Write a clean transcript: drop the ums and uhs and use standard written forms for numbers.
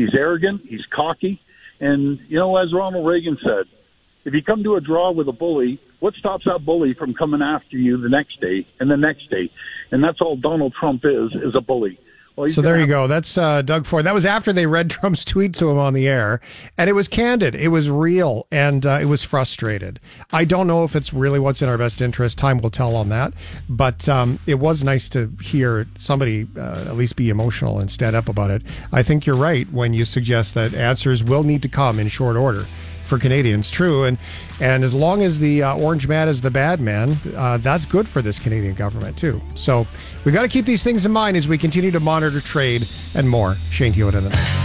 He's arrogant. He's cocky. And, as Ronald Reagan said, if you come to a draw with a bully, what stops that bully from coming after you the next day and the next day? And that's all Donald Trump is a bully. Well, so there you go. That's Doug Ford. That was after they read Trump's tweet to him on the air. And it was candid. It was real. And it was frustrated. I don't know if it's really what's in our best interest. Time will tell on that. But it was nice to hear somebody at least be emotional and stand up about it. I think you're right when you suggest that answers will need to come in short order for Canadians. True. And as long as the orange man is the bad man, that's good for this Canadian government too. So we got to keep these things in mind as we continue to monitor trade and more. Shane Hewitt in the